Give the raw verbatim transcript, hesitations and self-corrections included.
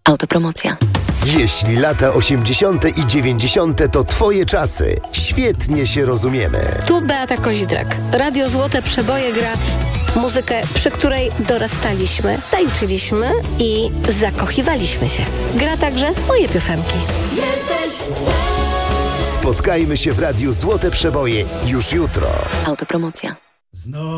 Autopromocja. Jeśli lata osiemdziesiąte i dziewięćdziesiąte to twoje czasy, świetnie się rozumiemy. Tu Beata Kozidrak. Radio Złote Przeboje gra muzykę, przy której dorastaliśmy, tańczyliśmy i zakochiwaliśmy się. Gra także moje piosenki. Jesteś Spotkajmy się w Radiu Złote Przeboje już jutro. Autopromocja.